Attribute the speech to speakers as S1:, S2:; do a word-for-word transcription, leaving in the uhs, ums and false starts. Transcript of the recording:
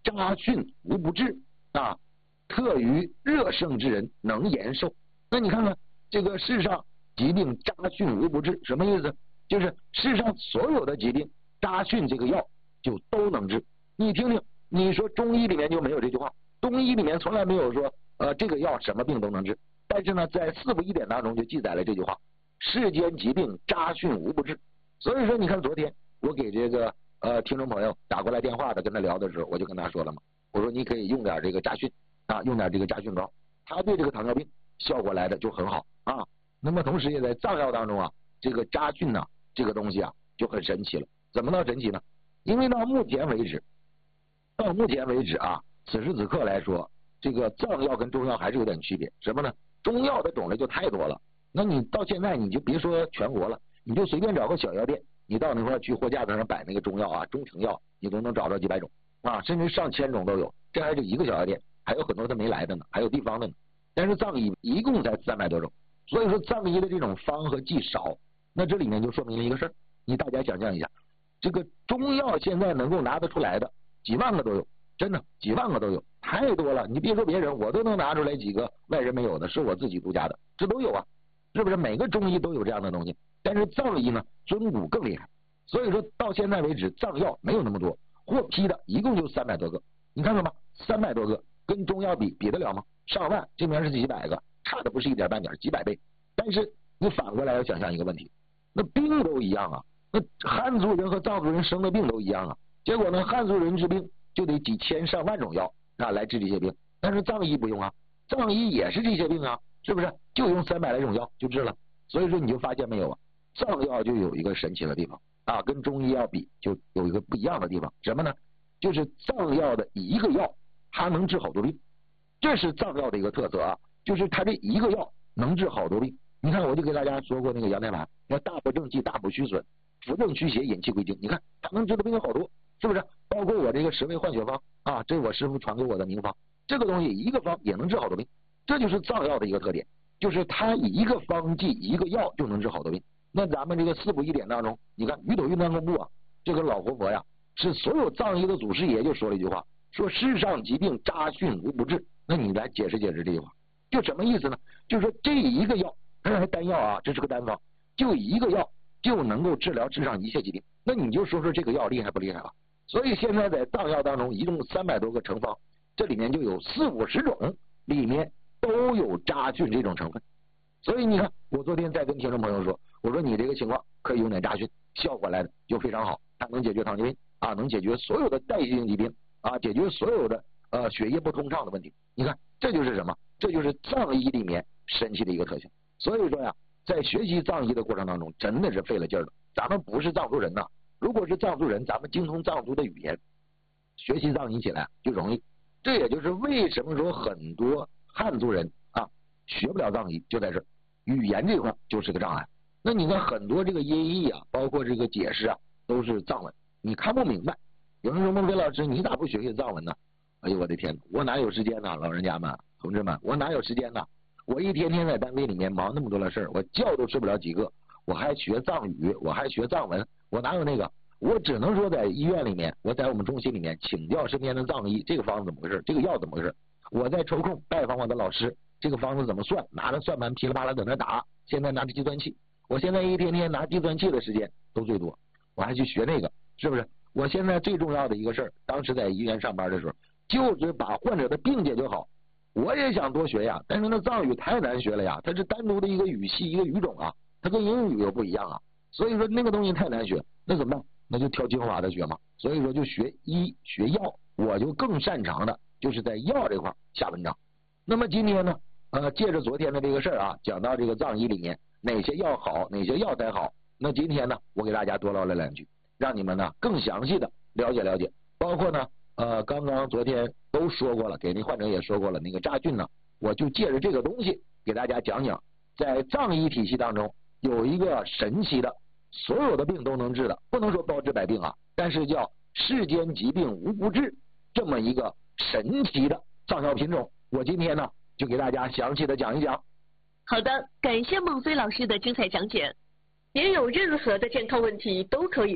S1: 扎汛无不治啊，特于热盛之人能延寿。那你看看这个世上疾病扎汛无不治，什么意思？就是世上所有的疾病，扎汛这个药就都能治。你听听，你说中医里面就没有这句话，中医里面从来没有说呃这个药什么病都能治。但是呢，在四部医典当中就记载了这句话：世间疾病扎汛无不治。所以说，你看昨天我给这个呃听众朋友打过来电话的，跟他聊的时候，我就跟他说了嘛，我说你可以用点这个扎汛啊，用点这个扎汛膏，他对这个糖尿病效果来的就很好啊。那么同时也在藏药当中啊，这个扎汛呢这个东西啊就很神奇了。怎么到神奇呢？因为到目前为止，到目前为止啊，此时此刻来说，这个藏药跟中药还是有点区别。什么呢？中药的种类就太多了。那你到现在你就别说全国了，你就随便找个小药店，你到那块去货架子上摆那个中药啊、中成药，你都能找到几百种啊，甚至上千种都有。这还是一个小药店，还有很多它没来的呢，还有地方的呢。但是藏医一共才三百多种，所以说藏医的这种方和剂少，那这里面就说明了一个事儿，你大家想象一下，这个中药现在能够拿得出来的几万个都有，真的几万个都有，太多了。你别说别人，我都能拿出来几个外人没有的，是我自己独家的，这都有啊，是不是？每个中医都有这样的东西，但是藏医呢尊古更厉害，所以说到现在为止藏药没有那么多，获批的一共就三百多个，你看看吧，三百多个跟中药比比得了吗？上万，这边是几百个，差的不是一点半点，几百倍。但是你反过来要想象一个问题，那病都一样啊，那汉族人和藏族人生的病都一样啊，结果呢汉族人治病就得几千上万种药啊来治这些病，但是藏医不用啊，藏医也是这些病啊，是不是？就用三百来种药就治了。所以说你就发现没有啊，藏药就有一个神奇的地方啊，跟中医药比就有一个不一样的地方，什么呢？就是藏药的一个药它能治好多病，这是藏药的一个特色啊，就是它这一个药能治好多病。你看我就给大家说过那个羊胎盘，那大补正气、大补虚损、扶正祛邪、引气归经，你看它能治的病有好多，是不是？包括我这个十味换血方啊，这是我师傅传给我的名方，这个东西一个方也能治好多病，这就是藏药的一个特点，就是它一个方剂一个药就能治好多病。那咱们这个四部医典当中，你看宇斗运当公布啊，这个老活佛呀，是所有藏医的祖师爷就说了一句话，说世上疾病扎汛无不治。那你来解释解释这句话，就什么意思呢？就是说这一个药，还单药啊，这是个单方，就一个药就能够治疗世上一切疾病。那你就说说这个药厉害不厉害啊？所以现在在藏药当中，一共三百多个成方，这里面就有四五十种，里面都有扎汛这种成分。所以你看，我昨天在跟听众朋友说，我说你这个情况可以用点扎汛，效果来的就非常好，它能解决糖尿病啊，能解决所有的代谢性疾病啊，解决所有的呃血液不通畅的问题。你看，这就是什么？这就是藏医里面神奇的一个特性。所以说呀，在学习藏医的过程当中，真的是费了劲儿了。咱们不是藏族人呐，如果是藏族人，咱们精通藏族的语言，学习藏医起来就容易。这也就是为什么说很多汉族人啊学不了藏医，就在这儿，语言这块就是个障碍。那你看很多这个音译啊，包括这个解释啊，都是藏文，你看不明白。有人说孟非老师，你咋不学学藏文呢？哎呦我的天，我哪有时间呢？老人家们、同志们，我哪有时间呢？我一天天在单位里面忙那么多的事儿，我觉都睡不了几个，我还学藏语，我还学藏文，我哪有那个？我只能说在医院里面，我在我们中心里面请教身边的藏医，这个方子怎么回事？这个药怎么回事？我在抽空拜访我的老师，这个方子怎么算？拿着算盘噼里啪啦在那打，现在拿着计算器，我现在一天天拿计算器的时间都最多，我还去学那个，是不是？我现在最重要的一个事儿，当时在医院上班的时候，就是把患者的病解决好。我也想多学呀，但是那藏语太难学了呀，它是单独的一个语系，一个语种啊，它跟英语又不一样啊，所以说那个东西太难学，那怎么办？那就挑精华的学嘛。所以说就学医学药，我就更擅长的就是在药这块下文章。那么今天呢，呃，借着昨天的这个事儿啊，讲到这个藏医里面哪些药好，哪些药才好。那今天呢，我给大家多唠了两句，让你们呢更详细的了解了解，包括呢。呃，刚刚昨天都说过了，给那患者也说过了，那个扎汛呢，我就借着这个东西给大家讲讲，在藏医体系当中有一个神奇的，所有的病都能治的，不能说包治百病啊，但是叫世间疾病无不治，这么一个神奇的藏药品种，我今天呢就给大家详细的讲一讲。
S2: 好的，感谢孟非老师的精彩讲解。您有任何的健康问题都可以